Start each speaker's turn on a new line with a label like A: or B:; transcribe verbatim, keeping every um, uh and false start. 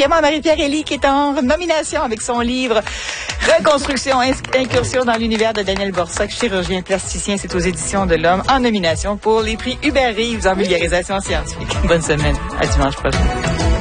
A: particulièrement à Marie-Pierre Elie qui est en nomination avec son livre Reconstruction, incursion dans l'univers de Daniel Borsac, chirurgien plasticien. C'est aux éditions de l'Homme en nomination pour les prix Hubert Reeves en vulgarisation scientifique. Bonne semaine. À dimanche prochain.